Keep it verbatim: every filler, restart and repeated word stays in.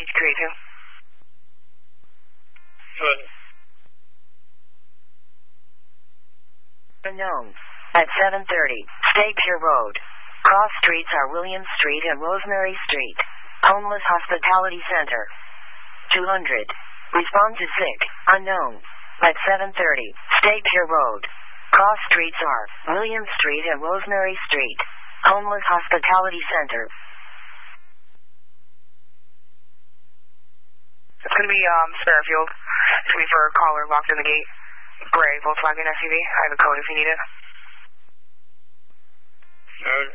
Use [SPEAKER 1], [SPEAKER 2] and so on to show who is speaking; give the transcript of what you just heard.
[SPEAKER 1] need to create to?
[SPEAKER 2] Good.
[SPEAKER 3] Unknown. At seven thirty, State Pier Road. Cross streets are William Street and Rosemary Street. Homeless Hospitality Center. two hundred. Respond to sick. Unknown. At seven thirty, State Pier Road. Cross streets are William Street and Rosemary Street. Homeless Hospitality Center.
[SPEAKER 1] It's going to be um, Fairfield. It's going to be for a caller locked in the gate. Gray Volkswagen S U V. I have a code if you need it.
[SPEAKER 2] Good.